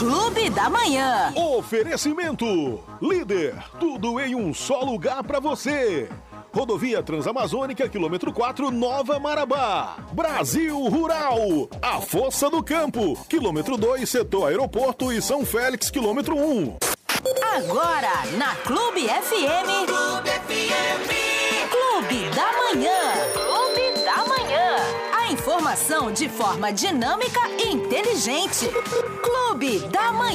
Clube da Manhã. Oferecimento. Líder, tudo em um só lugar pra você. Rodovia Transamazônica, quilômetro 4, Nova Marabá. Brasil Rural, a Força do Campo, quilômetro 2, setor aeroporto e São Félix, quilômetro 1. Agora, na Clube FM. Clube FM. Clube da Manhã. Clube da Manhã. A informação de forma dinâmica e inteligente. Clube da Manhã.